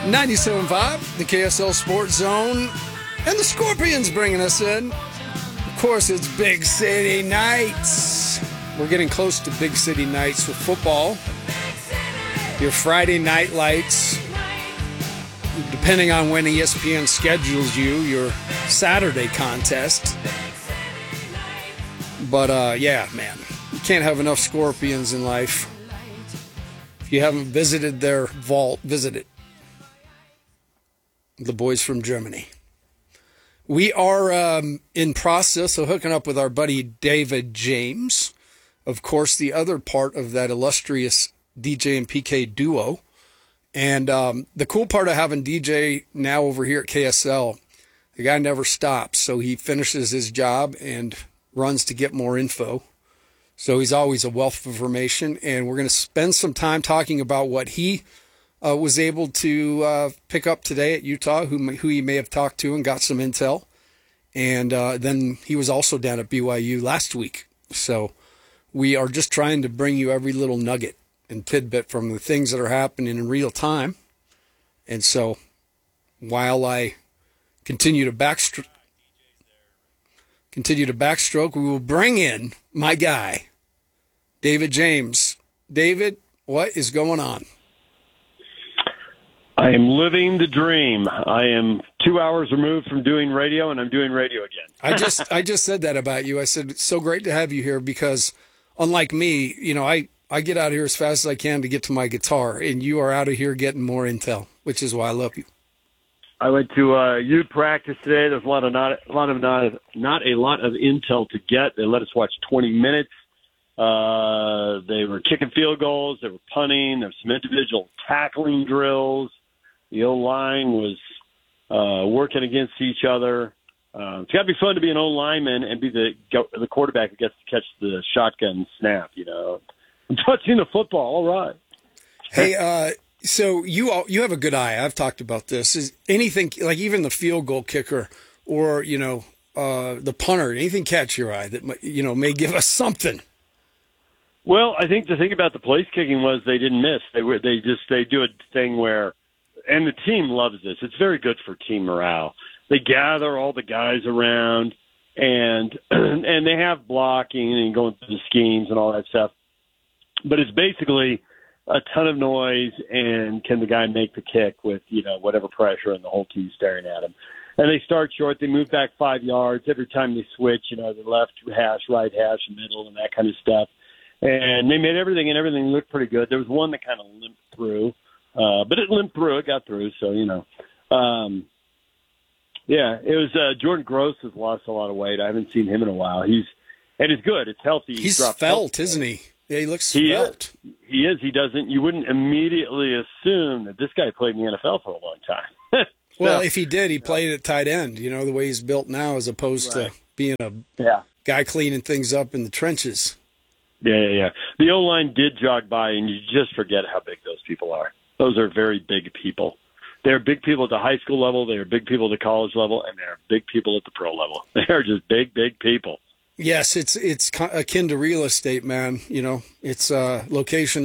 97.5, the KSL Sports Zone, and the Scorpions bringing us in. Of course, it's Big City Nights. We're getting close to Big City Nights with football. Your Friday night lights, depending on when ESPN schedules you, your Saturday contest. But, yeah, man, you can't have enough Scorpions in life. If you haven't visited their vault, visit it. The boys from Germany. We are in process of hooking up with our buddy David James. Of course, the other part of that illustrious DJ and PK duo. And the cool part of having DJ now over here at KSL, the guy never stops. So he finishes his job and runs to get more info. So he's always a wealth of information. And we're going to spend some time talking about what he was able to pick up today at Utah, who he may have talked to and got some intel. And then he was also down at BYU last week. So we are just trying to bring you every little nugget and tidbit from the things that are happening in real time. And so while I continue to backstroke, we will bring in my guy, David James. David, what is going on? I am living the dream. I am 2 hours removed from doing radio, and I'm doing radio again. I just said that about you. I said, it's so great to have you here because, unlike me, you know, I get out of here as fast as I can to get to my guitar, and you are out of here getting more intel, which is why I love you. I went to youth practice today. There's not a lot of intel to get. They let us watch 20 minutes. They were kicking field goals. They were punting. There were some individual tackling drills. The O-line was working against each other. It's got to be fun to be an O-lineman and be the quarterback who gets to catch the shotgun snap, you know. I'm touching the football. All right. Hey, so you have a good eye. I've talked about this. Is anything, like even the field goal kicker or, you know, the punter, anything catch your eye that, you know, may give us something? Well, I think the thing about the place kicking was they didn't miss. They do a thing where, and the team loves this. It's very good for team morale. They gather all the guys around, and they have blocking and going through the schemes and all that stuff. But it's basically a ton of noise, and can the guy make the kick with, you know, whatever pressure and the whole team staring at him. And they start short. They move back 5 yards every time they switch, you know, the left hash, right hash, middle, and that kind of stuff. And they made everything, and everything looked pretty good. There was one that kind of limped through. But it limped through. It got through. So, you know, yeah, it was Jordan Gross has lost a lot of weight. I haven't seen him in a while. He's good. It's healthy. He's svelte, isn't he? Yeah, he looks svelte. He is. He doesn't. You wouldn't immediately assume that this guy played in the NFL for a long time. Well, if he did, he played at tight end, you know, the way he's built now as opposed to being a guy cleaning things up in the trenches. Yeah. The O-line did jog by, and you just forget how big those people are. Those are very big people. They're big people at the high school level. They are big people at the college level, and they're big people at the pro level. They are just big people. Yes, it's akin to real estate, man. You know, it's location.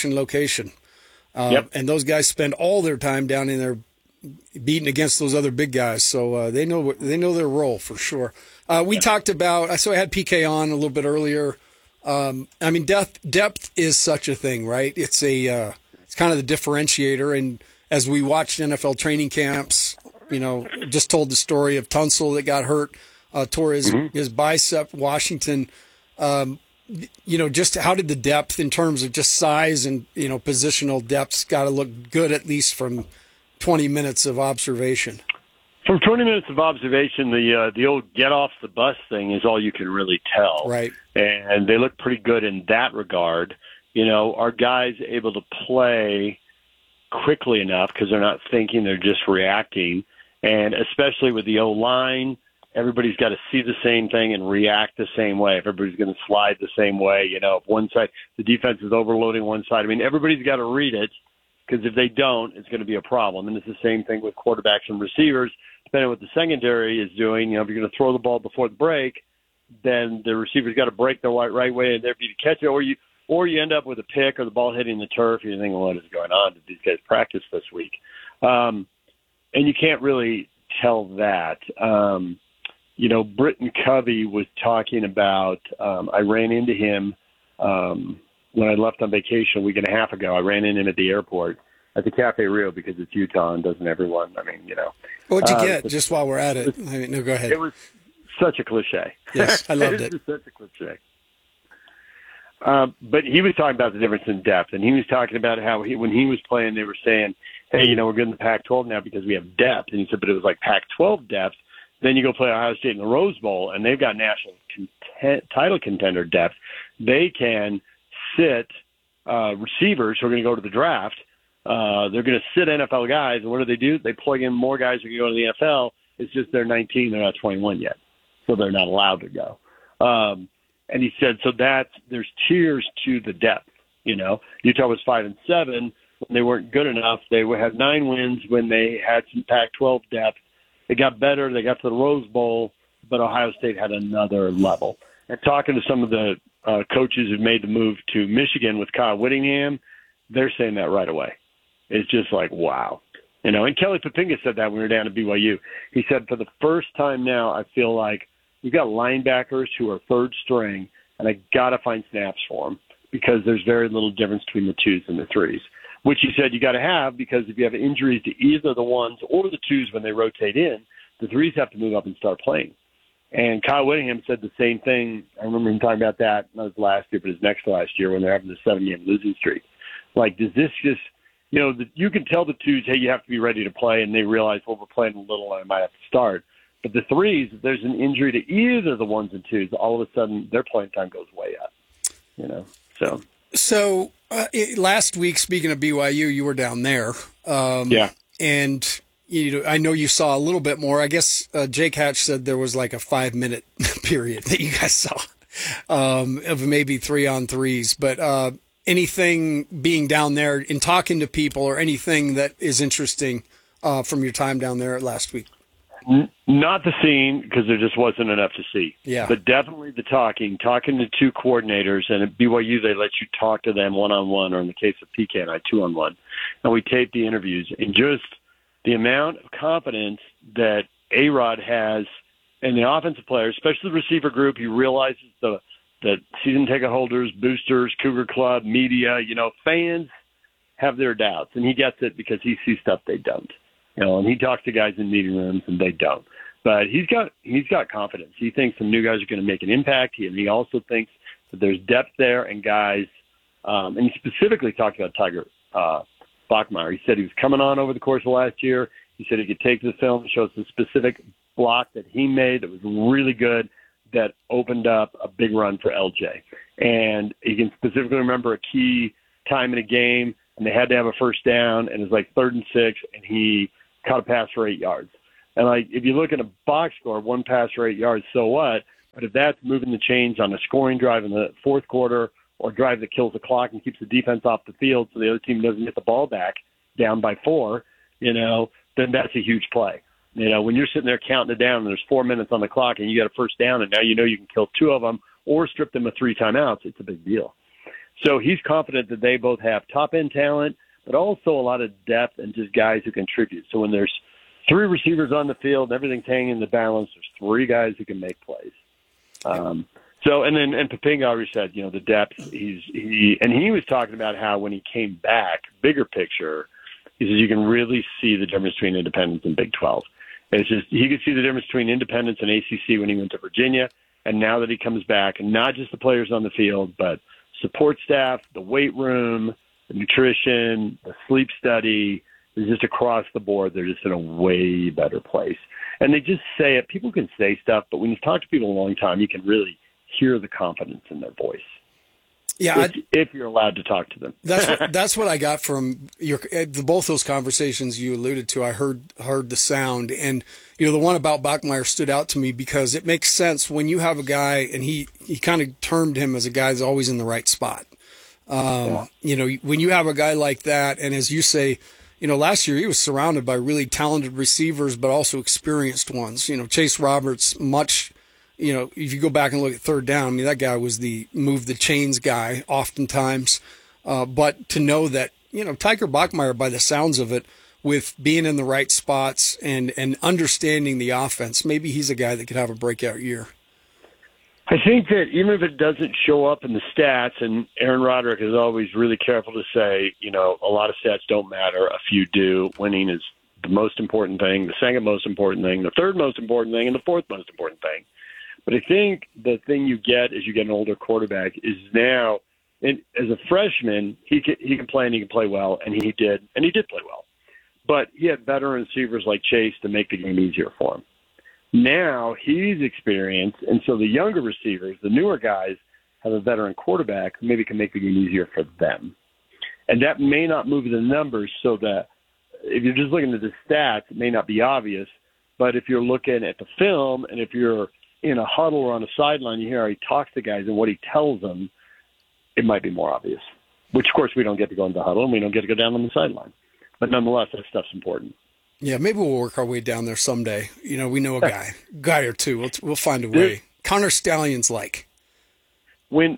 Yep. And those guys spend all their time down in there beating against those other big guys, so they know their role for sure. We talked about. So I had PK on a little bit earlier. I mean, depth is such a thing, right? It's kind of the differentiator. And as we watched NFL training camps, you know, just told the story of Tunsil that got hurt, tore his bicep. Washington, you know, just how did the depth in terms of just size and, you know, positional depth's got to look good at least from 20 minutes of observation. From 20 minutes of observation, the old get off the bus thing is all you can really tell. Right. And they look pretty good in that regard. You know, are guys able to play quickly enough because they're not thinking, they're just reacting? And especially with the O-line, everybody's got to see the same thing and react the same way. If everybody's going to slide the same way, you know, if one side, the defense is overloading one side. I mean, everybody's got to read it because if they don't, it's going to be a problem. And it's the same thing with quarterbacks and receivers. Depending on what the secondary is doing, you know, if you're going to throw the ball before the break, then the receiver's got to break the right way and there be to catch it, or you end up with a pick or the ball hitting the turf. You're thinking, what is going on? Did these guys practice this week? And you can't really tell that. Britton Covey was talking about, I ran into him when I left on vacation a week and a half ago. I ran into him at the airport at the Cafe Rio because it's Utah and doesn't everyone? What'd you get just while we're at it? No, go ahead. It was such a cliche. Yes, I loved it. It was such a cliche. But he was talking about the difference in depth, and he was talking about how when he was playing, they were saying, hey, we're good in the Pac-12 now because we have depth. And he said, but it was like Pac-12 depth. Then you go play Ohio State in the Rose Bowl, and they've got national title contender depth. They can sit receivers who are going to go to the draft. They're going to sit NFL guys, and what do? They plug in more guys who can go to the NFL. It's just they're 19, they're not 21 yet, so they're not allowed to go. And he said, so there's tiers to the depth. Utah was 5-7 when they weren't good enough. They had 9 wins when they had some Pac-12 depth. They got better. They got to the Rose Bowl, but Ohio State had another level. And talking to some of the coaches who made the move to Michigan with Kyle Whittingham, they're saying that right away. It's just like, wow. And Kelly Poppinga said that when we were down at BYU. He said, for the first time now, I feel like we've got linebackers who are third string, and I got to find snaps for them because there's very little difference between the 2s and the 3s, which he said you got to have because if you have injuries to either the 1s or the 2s when they rotate in, the 3s have to move up and start playing. And Kyle Whittingham said the same thing. I remember him talking about that, not his last year, but his next to last year when they're having the 7-game losing streak. Like, does this just, you can tell the 2s, hey, you have to be ready to play, and they realize, well, we're playing a little and I might have to start. But the 3s, if there's an injury to either the 1s and 2s, all of a sudden their playing time goes way up. So last week, speaking of BYU, you were down there. Yeah. And I know you saw a little bit more. I guess Jake Hatch said there was like a 5-minute period that you guys saw of maybe 3-on-3s. But anything being down there and talking to people or anything that is interesting from your time down there last week? Not the scene because there just wasn't enough to see. Yeah. But definitely the talking to 2 coordinators. And at BYU, they let you talk to them one-on-one, or in the case of PK and I, 2-on-1. And we taped the interviews. And just the amount of confidence that A-Rod has in the offensive players, especially the receiver group, he realizes that season ticket holders, boosters, Cougar Club, media, fans have their doubts. And he gets it because he sees stuff they don't. And he talks to guys in meeting rooms, and they don't. But he's got confidence. He thinks some new guys are going to make an impact. And he also thinks that there's depth there and guys. And he specifically talked about Tiger Bachmeier. He said he was coming on over the course of last year. He said he could take the film and show us the specific block that he made that was really good, that opened up a big run for LJ. And he can specifically remember a key time in a game, and they had to have a first down, and it was like 3rd and 6, and he caught a pass for 8 yards. And if you look at a box score, 1 pass for 8 yards, so what? But if that's moving the chains on a scoring drive in the fourth quarter, or a drive that kills the clock and keeps the defense off the field so the other team doesn't get the ball back down by 4, then that's a huge play. When you're sitting there counting it down and there's 4 minutes on the clock and you got a first down and now you can kill 2 of them or strip them of 3 timeouts, it's a big deal. So he's confident that they both have top-end talent, but also a lot of depth and just guys who contribute. So when there's 3 receivers on the field, everything's hanging in the balance, there's 3 guys who can make plays. And Poppinga already said, the depth. He was talking about how when he came back, bigger picture, he says you can really see the difference between Independence and Big 12. It's just he could see the difference between Independence and ACC when he went to Virginia, and now that he comes back, and not just the players on the field, but support staff, the weight room, the nutrition, the sleep study, is just across the board. They're just in a way better place. And they just say it. People can say stuff, but when you talk to people a long time, you can really hear the confidence in their voice. Yeah, if you're allowed to talk to them. That's what I got from both those conversations you alluded to. I heard the sound, and the one about Bachmeier stood out to me because it makes sense when you have a guy, and he kind of termed him as a guy that's always in the right spot. When you have a guy like that, and as you say, last year he was surrounded by really talented receivers, but also experienced ones. Chase Roberts, much. If you go back and look at 3rd down, that guy was the move the chains guy oftentimes. But to know that, Tiger Bachmeier, by the sounds of it, with being in the right spots and understanding the offense, maybe he's a guy that could have a breakout year. I think that even if it doesn't show up in the stats, and Aaron Roderick is always really careful to say, a lot of stats don't matter, a few do. Winning is the most important thing, the second most important thing, the third most important thing, and the fourth most important thing. But I think the thing you get as you get an older quarterback is now, and as a freshman, he can play and he can play well, and he did play well. But he had veteran receivers like Chase to make the game easier for him. Now he's experienced, and so the younger receivers, the newer guys, have a veteran quarterback who maybe can make the game easier for them. And that may not move the numbers so that if you're just looking at the stats, it may not be obvious. But if you're looking at the film and if you're in a huddle or on a sideline, you hear how he talks to guys and what he tells them, it might be more obvious, which, of course, we don't get to go into the huddle and we don't get to go down on the sideline. But nonetheless, that stuff's important. Yeah, maybe we'll work our way down there someday. We know a guy or two. We'll find a way. Connor Stallion's like when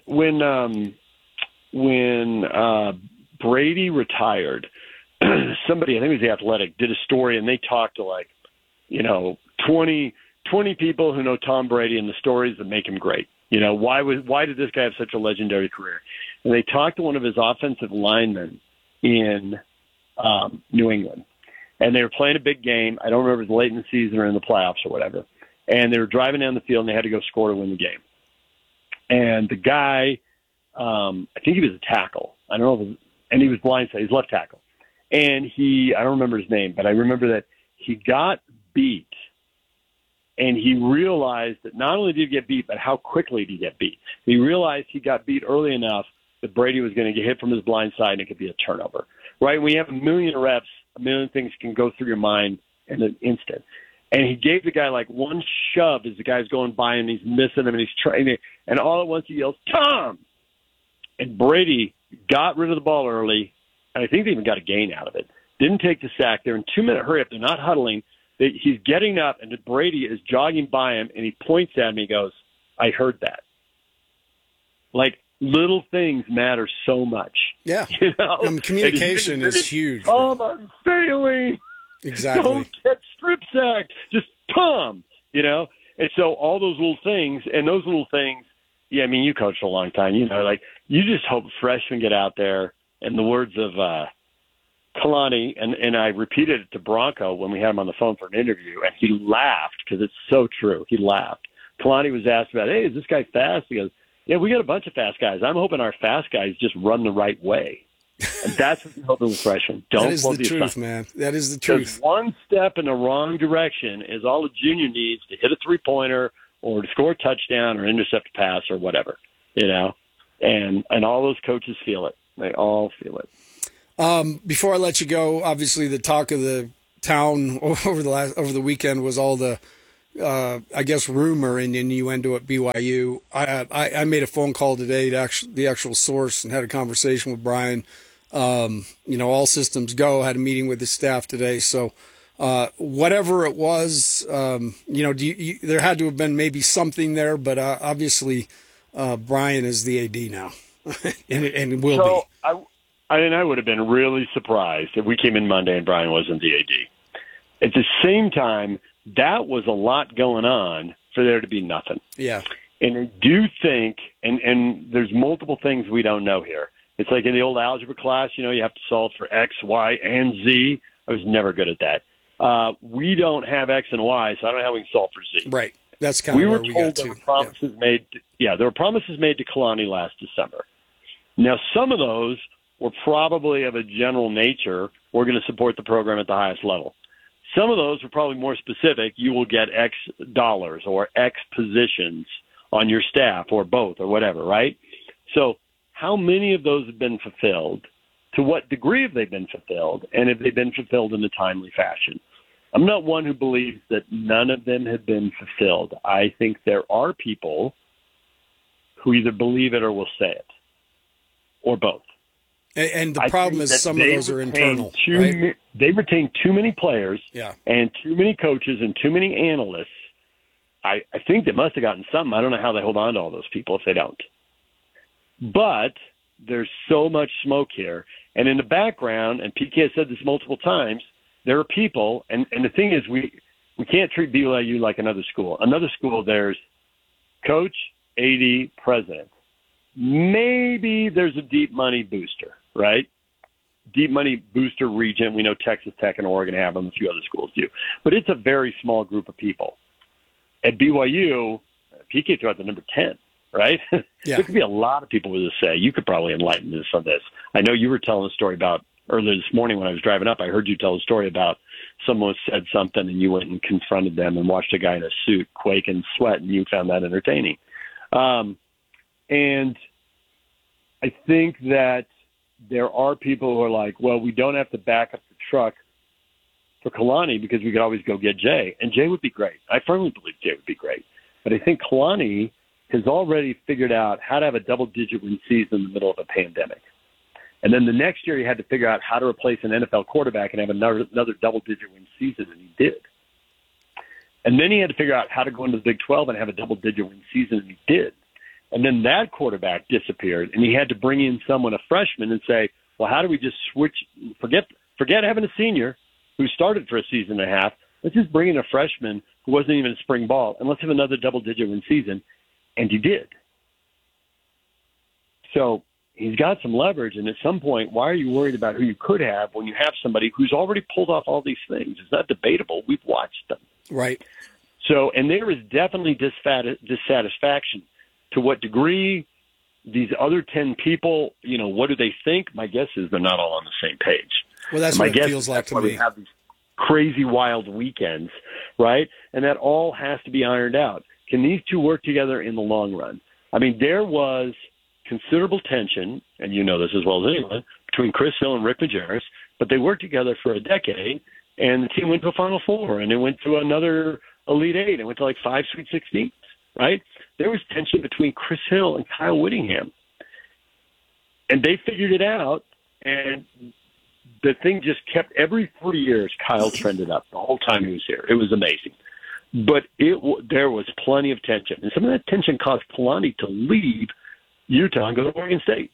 Brady retired, somebody, I think it was The Athletic, did a story and they talked to 20 people who know Tom Brady and the stories that make him great. Why did this guy have such a legendary career? And they talked to one of his offensive linemen in New England. And they were playing a big game. I don't remember if it was late in the season or in the playoffs or whatever. And they were driving down the field, and they had to go score to win the game. And the guy, I think he was a tackle. I don't know, and he was blindside. He's left tackle. And I don't remember his name, but I remember that he got beat. And he realized that not only did he get beat, but how quickly did he get beat. He realized he got beat early enough that Brady was going to get hit from his blind side and it could be a turnover. Right? When you have a million reps, a million things can go through your mind in an instant. And he gave the guy one shove as the guy's going by and he's missing him and he's trying. And all at once he yells, "Tom!" And Brady got rid of the ball early, and I think they even got a gain out of it. Didn't take the sack. They're in 2-minute hurry up. They're not huddling. He's getting up, and Brady is jogging by him, and he points at me and goes, "I heard that." Little things matter so much. Yeah. Communication is huge. "Tom, I'm failing." Exactly. "Don't get strip sacked. Just Tom," And so all those little things, you coached a long time, you just hope freshmen get out there. And the words of Kalani, and I repeated it to Bronco when we had him on the phone for an interview, and he laughed because it's so true. He laughed. Kalani was asked about, "Hey, is this guy fast?" He goes, "Yeah, we got a bunch of fast guys. I'm hoping our fast guys just run the right way." And that's what you're hoping with freshmen. That is the truth, man. That is the truth. One step in the wrong direction is all a junior needs to hit a three-pointer or to score a touchdown or intercept a pass or whatever, And all those coaches feel it. They all feel it. Before I let you go, obviously the talk of the town over the weekend was all the rumor and innuendo at BYU. I made a phone call today to the actual source and had a conversation with Brian. All systems go. Had a meeting with the staff today. So whatever it was, there had to have been maybe something there, but obviously Brian is the AD now, and will be. I would have been really surprised if we came in Monday and Brian wasn't the AD. At the same time, that was a lot going on for there to be nothing. Yeah. And I do think, and there's multiple things we don't know here. It's like in the old algebra class, you have to solve for X, Y, and Z. I was never good at that. We don't have X and Y, so I don't know how we can solve for Z. Right. That's kind of where we got to. There were promises made. Yeah, there were promises made to Kalani last December. Now, some of those were probably of a general nature. We're going to support the program at the highest level. Some of those were probably more specific. You will get X dollars or X positions on your staff or both or whatever, right? So how many of those have been fulfilled? To what degree have they been fulfilled? And have they been fulfilled in a timely fashion? I'm not one who believes that none of them have been fulfilled. I think there are people who either believe it or will say it, or both. And the problem is some of those are internal. Right? They retain too many players and too many coaches and too many analysts. I think they must have gotten something. I don't know how they hold on to all those people if they don't. But there's so much smoke here. And in the background, and PK has said this multiple times, there are people, and the thing is, we can't treat BYU like another school. Another school, there's coach, AD, president. Maybe there's a deep money booster, right? Deep money booster regent. We know Texas Tech and Oregon have them. A few other schools do. But it's a very small group of people. At BYU, PK threw out the number 10, right? Yeah. There could be a lot of people with a say. You could probably enlighten us on this. I know you were telling a story about earlier this morning when I was driving up. I heard you tell a story about someone said something and you went and confronted them and watched a guy in a suit quake and sweat, and you found that entertaining. And I think that there are people who are like, well, we don't have to back up the truck for Kalani because we could always go get Jay. And Jay would be great. I firmly believe Jay would be great. But I think Kalani has already figured out how to have a double-digit win season in the middle of a pandemic. And then the next year he had to figure out how to replace an NFL quarterback and have another double-digit win season, and he did. And then he had to figure out how to go into the Big 12 and have a double-digit win season, and he did. And then that quarterback disappeared, and he had to bring in someone, a freshman, and say, well, how do we just switch, forget having a senior who started for a season and a half. Let's just bring in a freshman who wasn't even a spring ball, and let's have another double-digit win season. And he did. So he's got some leverage, and at some point, why are you worried about who you could have when you have somebody who's already pulled off all these things? It's not debatable. We've watched them. Right. So, and there is definitely dissatisfaction. To what degree these other 10 people, what do they think? My guess is they're not all on the same page. Well, that's what it feels like to me. We have these crazy, wild weekends, right? And that all has to be ironed out. Can these two work together in the long run? I mean, there was considerable tension, and you know this as well as anyone, between Chris Hill and Rick Majerus, but they worked together for a decade, and the team went to a Final Four, and it went to another Elite Eight. It went to like 5 Sweet 16s, right? There was tension between Chris Hill and Kyle Whittingham. And they figured it out, and the thing just kept, every 3 years, Kyle trended up the whole time he was here. It was amazing. But there was plenty of tension. And some of that tension caused Kalani to leave Utah and go to Oregon State.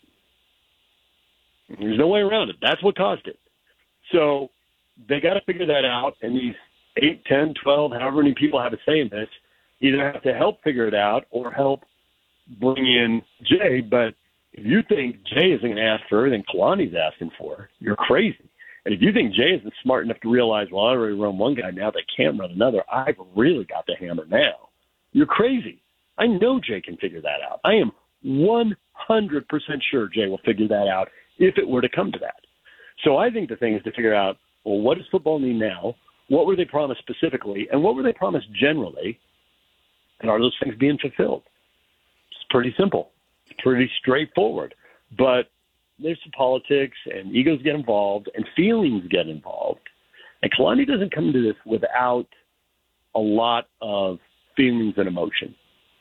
There's no way around it. That's what caused it. So they got to figure that out, and these 8, 10, 12, however many people have a say in this, either have to help figure it out or help bring in Jay. But if you think Jay isn't going to ask for everything Kalani's asking for, you're crazy. And if you think Jay isn't smart enough to realize, well, I already run one guy, now they can't run another, I've really got the hammer now, you're crazy. I know Jay can figure that out. I am 100% sure Jay will figure that out if it were to come to that. So I think the thing is to figure out, well, what does football need now? What were they promised specifically? And what were they promised generally? And are those things being fulfilled? It's pretty simple. It's pretty straightforward. But there's some politics, and egos get involved, and feelings get involved. And Kalani doesn't come into this without a lot of feelings and emotion.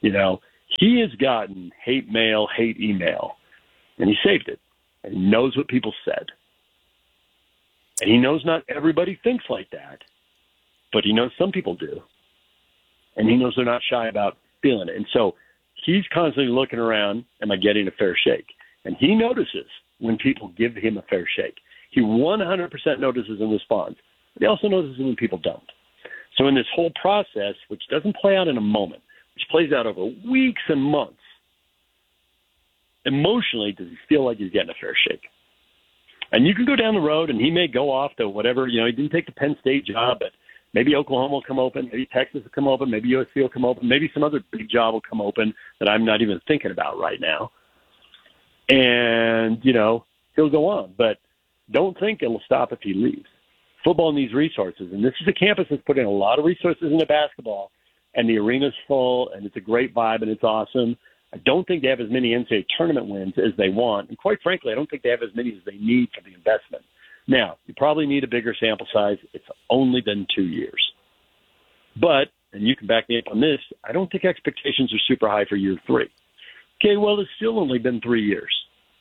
He has gotten hate mail, hate email, and he saved it. And he knows what people said. And he knows not everybody thinks like that, but he knows some people do. And he knows they're not shy about feeling it. And so he's constantly looking around, am I getting a fair shake? And he notices when people give him a fair shake. He 100% notices and responds. But he also notices when people don't. So in this whole process, which doesn't play out in a moment, which plays out over weeks and months, emotionally, does he feel like he's getting a fair shake? And you can go down the road, and he may go off to whatever, he didn't take the Penn State job, but maybe Oklahoma will come open, maybe Texas will come open, maybe USC will come open, maybe some other big job will come open that I'm not even thinking about right now. And, he'll go on. But don't think it'll stop if he leaves. Football needs resources, and this is a campus that's put in a lot of resources into basketball, and the arena's full, and it's a great vibe, and it's awesome. I don't think they have as many NCAA tournament wins as they want. And quite frankly, I don't think they have as many as they need for the investment. Now, you probably need a bigger sample size. It's only been 2 years. But, and you can back me up on this, I don't think expectations are super high for year 3. Okay, well, it's still only been 3 years.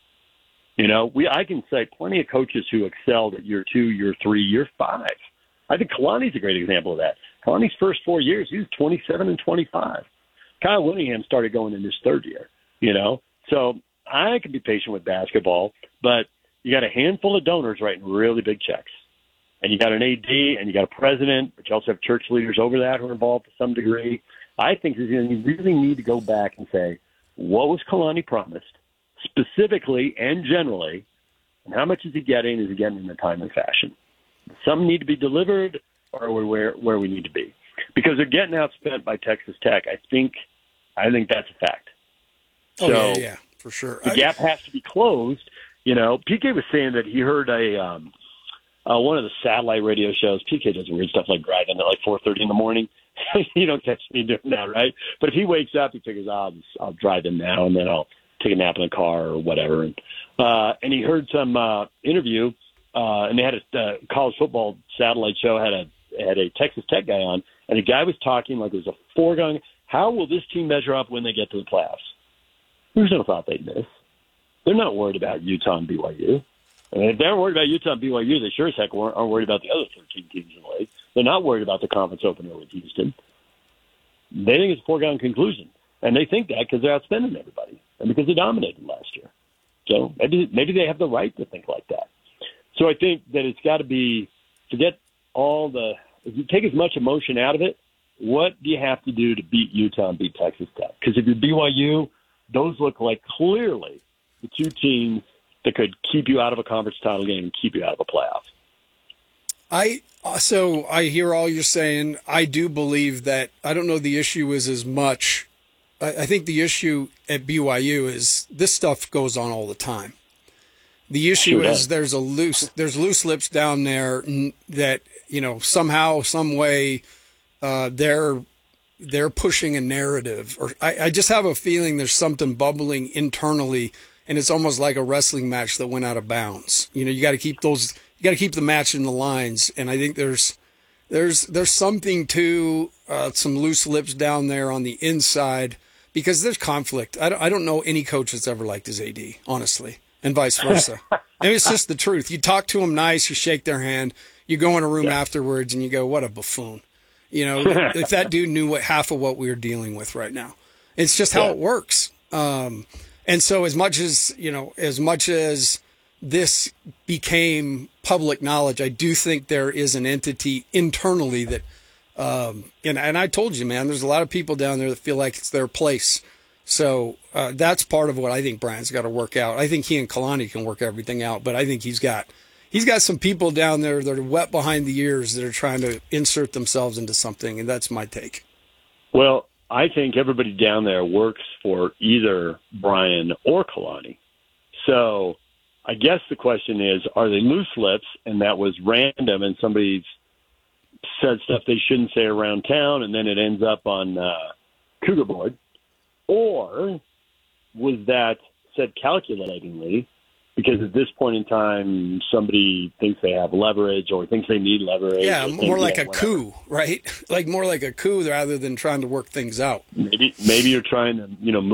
I can cite plenty of coaches who excelled at year 2, year 3, year 5. I think Kalani's a great example of that. Kalani's first 4 years, he was 27 and 25. Kyle Whittingham started going in his third year, So I can be patient with basketball, but you got a handful of donors writing really big checks. and you got an AD, and you got a president, but you also have church leaders over that who are involved to some degree. I think you really need to go back and say, what was Kalani promised, specifically and generally, and how much is he getting? Is he getting in a timely fashion? Some need to be delivered, or are we where we need to be? Because they're getting outspent by Texas Tech. I think that's a fact. Oh, So yeah, for sure. the gap has to be closed. You know, PK was saying that he heard one of the satellite radio shows. PK doesn't read stuff like driving at like 4:30 in the morning. You don't catch me doing that, right? But if he wakes up, he figures, I'll drive in now, and then I'll take a nap in the car or whatever. And he heard some interview, and they had a college football satellite show had a Texas Tech guy on, and the guy was talking like it was a foregone. How will this team measure up when they get to the playoffs? There's no thought they'd miss. They're not worried about Utah and BYU. And if they're worried about Utah and BYU, they sure as heck aren't worried about the other 13 teams in the league. They're not worried about the conference opener with Houston. They think it's a foregone conclusion. And they think that because they're outspending everybody and because they dominated last year. So maybe they have the right to think like that. So I think that it's got to be, forget all the, if you take as much emotion out of it, what do you have to do to beat Utah and beat Texas Tech? Because if you're BYU, those look like clearly the two teams that could keep you out of a conference title game and keep you out of a playoff. So I hear all you're saying. I do believe that, I don't know the issue is as much. I think the issue at BYU is this stuff goes on all the time. The issue is there's loose lips down there that, you know, somehow, some way, they're pushing a narrative, or I just have a feeling there's something bubbling internally, and it's almost like a wrestling match that went out of bounds. You know, you got to keep the match in the lines, and I think there's something to some loose lips down there on the inside because there's conflict. I don't know any coach that's ever liked his AD, honestly, and vice versa. I mean, it's just the truth. You talk to them nice, you shake their hand, you go in a room afterwards, and you go, "What a buffoon." You know, if that dude knew half of what we were dealing with right now. It's just how it works. And so as much as this became public knowledge, I do think there is an entity internally that, and I told you, man, there's a lot of people down there that feel like it's their place. So that's part of what I think Brian's got to work out. I think he and Kalani can work everything out, but I think he's got some people down there that are wet behind the ears that are trying to insert themselves into something, and that's my take. Well, I think everybody down there works for either Brian or Kalani. So I guess the question is, are they loose lips and that was random and somebody said stuff they shouldn't say around town and then it ends up on Cougar Board? Or was that said calculatingly because at this point in time, somebody thinks they have leverage or thinks they need leverage? Yeah, more like a coup, right? Like more like a coup rather than trying to work things out. Maybe you're trying to,